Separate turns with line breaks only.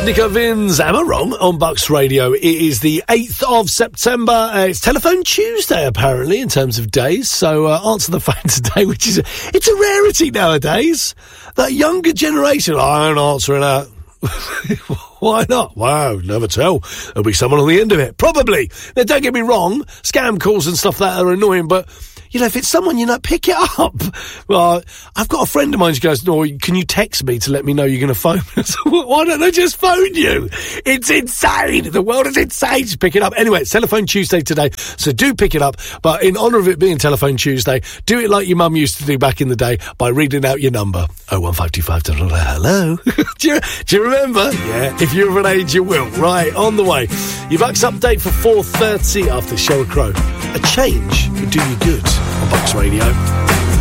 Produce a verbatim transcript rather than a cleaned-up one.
Nico Vins, am I wrong? On Bucks Radio. It is the eighth of September. Uh, it's Telephone Tuesday, apparently, in terms of days. So uh, answer the phone today, which is a, it's a rarity nowadays. That younger generation, I don't answer that. Why not? Wow, never tell. There'll be someone on the end of it. Probably. Now, don't get me wrong. Scam calls and stuff that are annoying, but, you know, if it's someone, you know, pick it up. Well, I've got a friend of mine who goes, no, can you text me to let me know you're going to phone me? So why don't they just phone you? It's insane. The world is insane. Just pick it up. Anyway, it's Telephone Tuesday today, so do pick it up. But in honour of it being Telephone Tuesday, do it like your mum used to do back in the day by reading out your number. oh one five two five, hello. do, you, do you remember? Yeah, if you're of an age, you will. Right, on the way. Your Bucks update for four thirty after Sheryl Crow. A change would do you good on Bucks Radio.